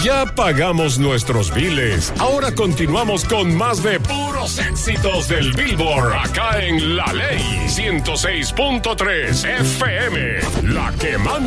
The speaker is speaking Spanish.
Ya pagamos nuestros biles. Ahora continuamos con más de puros éxitos del Billboard. Acá en La Ley 106.3 FM. La que manda.